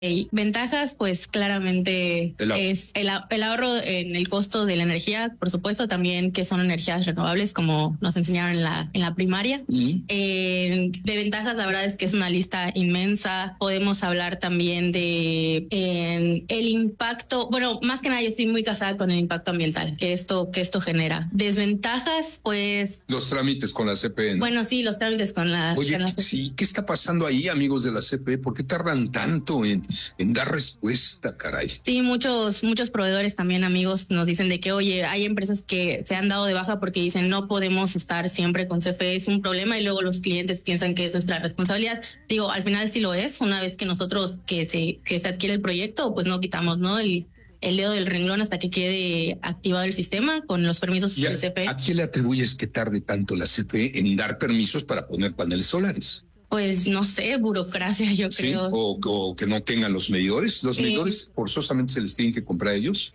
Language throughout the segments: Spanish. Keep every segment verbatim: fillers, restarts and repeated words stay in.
Y ventajas, pues claramente el es el, el ahorro en el costo de la energía, por supuesto, también que son energías renovables, como nos enseñaron en la en la primaria. Mm. Eh, de ventajas, la verdad es que es una lista inmensa. Podemos hablar también de eh, el impacto. Bueno, más que nada, yo estoy muy casada con el impacto ambiental que esto que esto genera. Desventajas, pues los trámites con la C P E, ¿no? Bueno, sí, los trámites con la. Oye, con la... sí, ¿qué está pasando ahí, amigos de la C P E? ¿Por qué tardan tanto en en dar respuesta, caray? Sí, muchos muchos proveedores también, amigos, nos dicen de que, oye, hay empresas que se han dado de baja porque dicen no podemos estar siempre con C F E, es un problema, y luego los clientes piensan que es nuestra responsabilidad. Digo, al final sí lo es, una vez que nosotros, que se que se adquiere el proyecto, pues no quitamos, ¿no? El, el dedo del renglón hasta que quede activado el sistema con los permisos del C F E. ¿A qué le atribuyes que tarde tanto la C F E en dar permisos para poner paneles solares? Pues no sé, burocracia, yo ¿Sí? creo. O, o que no tengan los medidores. ¿Los eh, medidores forzosamente se les tienen que comprar a ellos?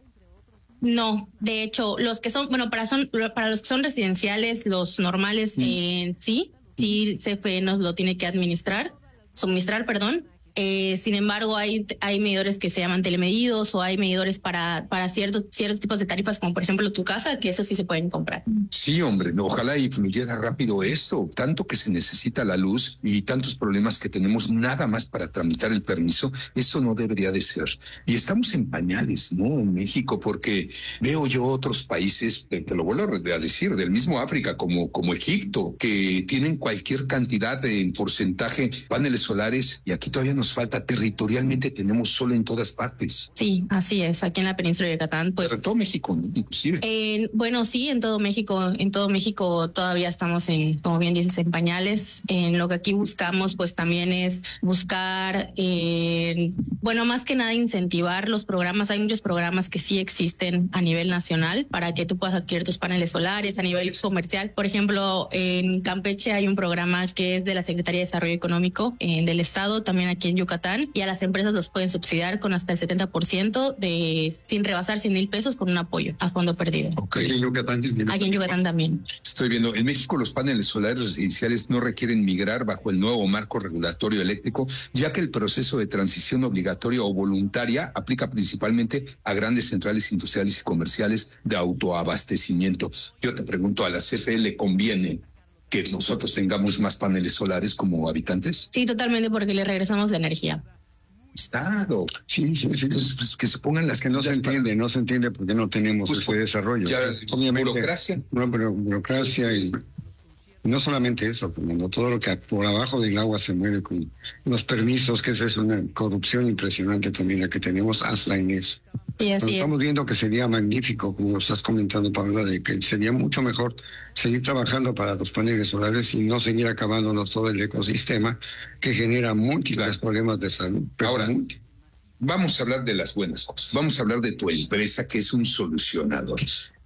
No, de hecho, los que son, bueno, para son para los que son residenciales, los normales, mm. eh, sí, sí, C F E nos lo tiene que administrar, suministrar, perdón. Eh, sin embargo, hay hay medidores que se llaman telemedidos, o hay medidores para para ciertos ciertos tipos de tarifas, como por ejemplo tu casa, que eso sí se pueden comprar. Sí, hombre, no, ojalá y fluyera rápido esto, tanto que se necesita la luz y tantos problemas que tenemos nada más para tramitar el permiso. Eso no debería de ser. Y estamos en pañales, ¿no? En México, porque veo yo otros países, te, te lo vuelvo a decir, del mismo África, como como Egipto, que tienen cualquier cantidad de en porcentaje paneles solares, y aquí todavía nos falta. Territorialmente tenemos solo en todas partes. Sí, así es, aquí en la península de Yucatán, pues. Pero en todo México, inclusive. Eh, bueno, sí, en todo México, en todo México todavía estamos en, como bien dices, en pañales. En lo que aquí buscamos, pues también es buscar, eh, bueno, más que nada incentivar los programas. Hay muchos programas que sí existen a nivel nacional para que tú puedas adquirir tus paneles solares a nivel comercial. Por ejemplo, en Campeche hay un programa que es de la Secretaría de Desarrollo Económico eh, del Estado, también aquí en Yucatán, y a las empresas los pueden subsidiar con hasta el setenta por ciento de sin rebasar cien mil pesos con un apoyo a fondo perdido. Okay. Aquí en Yucatán. Aquí en Yucatán también. Estoy viendo, en México los paneles solares residenciales no requieren migrar bajo el nuevo marco regulatorio eléctrico, ya que el proceso de transición obligatoria o voluntaria aplica principalmente a grandes centrales industriales y comerciales de autoabastecimiento. Yo te pregunto, ¿a la C F E le conviene que nosotros tengamos más paneles solares como habitantes? Sí, totalmente, porque le regresamos la energía. Estado. Sí, sí, sí. Entonces, pues, que se pongan las que no se entiende, para... no se entiende porque no tenemos pues, ese desarrollo. Ya, obviamente, burocracia. No, pero burocracia y no solamente eso, pero todo lo que por abajo del agua se mueve con los permisos, que esa es una corrupción impresionante también la que tenemos hasta en eso. Y así es. Estamos viendo que sería magnífico, como lo estás comentando, Paula, de que sería mucho mejor seguir trabajando para los paneles solares y no seguir acabándonos todo el ecosistema que genera múltiples claro. problemas de salud. Pero ahora, vamos a hablar de las buenas cosas. Vamos a hablar de tu empresa, que es un solucionador.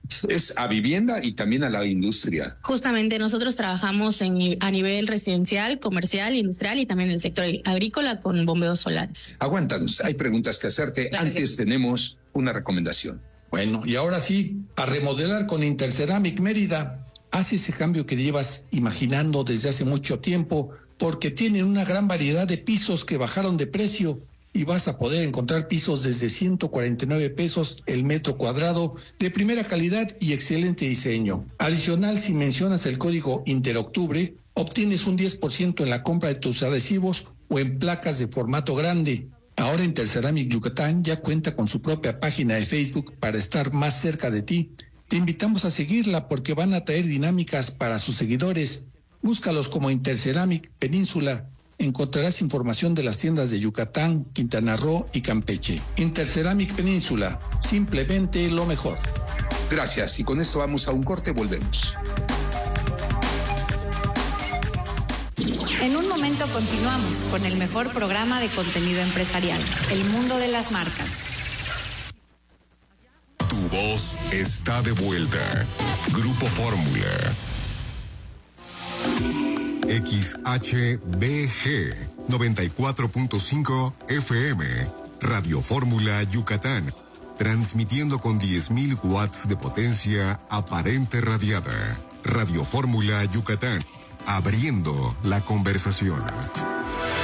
Es a vivienda y también a la industria. Justamente nosotros trabajamos en, a nivel residencial, comercial, industrial y también en el sector agrícola con bombeos solares. Aguántanos, hay preguntas que hacerte. Claro. Antes tenemos una recomendación. Bueno, y ahora sí, a remodelar con Interceramic Mérida. Haz ese cambio que llevas imaginando desde hace mucho tiempo, porque tienen una gran variedad de pisos que bajaron de precio. Y vas a poder encontrar pisos desde ciento cuarenta y nueve pesos el metro cuadrado, de primera calidad y excelente diseño. Adicional, si mencionas el código INTEROCTUBRE, obtienes un diez por ciento en la compra de tus adhesivos o en placas de formato grande. Ahora Interceramic Yucatán ya cuenta con su propia página de Facebook para estar más cerca de ti. Te invitamos a seguirla porque van a traer dinámicas para sus seguidores. Búscalos como Interceramic Península. Encontrarás información de las tiendas de Yucatán, Quintana Roo y Campeche. Interceramic Península, simplemente lo mejor. Gracias, y con esto vamos a un corte, volvemos. En un momento continuamos con el mejor programa de contenido empresarial, El Mundo de las Marcas. Tu voz está de vuelta. Grupo Fórmula. X H B G noventa y cuatro punto cinco F M, Radio Fórmula Yucatán, transmitiendo con diez mil watts de potencia aparente radiada. Radio Fórmula Yucatán, abriendo la conversación.